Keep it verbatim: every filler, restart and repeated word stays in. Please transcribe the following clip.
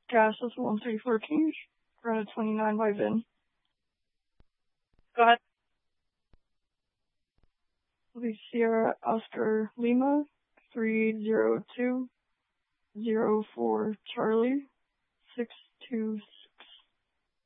Gas is one three fourteen. Granite twenty-nine by Vin. Go ahead. Sierra Oscar Lima three zero two zero four Charlie six two